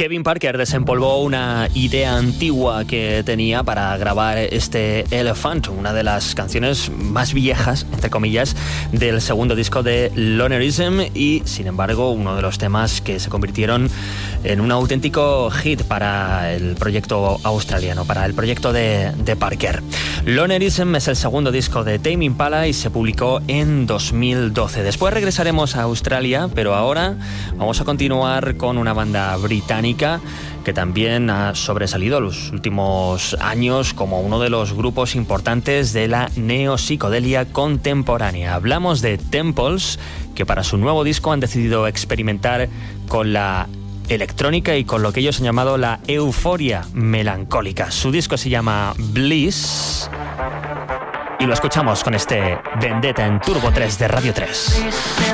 Kevin Parker desempolvó una idea antigua que tenía para grabar este Elephant, una de las canciones más viejas, entre comillas, del segundo disco de Lonerism y, sin embargo, uno de los temas que se convirtieron en un auténtico hit para el proyecto australiano, para el proyecto de Parker. Lonerism es el segundo disco de Tame Impala y se publicó en 2012. Después regresaremos a Australia, pero ahora vamos a continuar con una banda británica que también ha sobresalido los últimos años como uno de los grupos importantes de la neopsicodelia contemporánea. Hablamos de Temples, que para su nuevo disco han decidido experimentar con la electrónica y con lo que ellos han llamado la euforia melancólica. Su disco se llama Bliss y lo escuchamos con este Vendetta en Turbo 3 de Radio 3.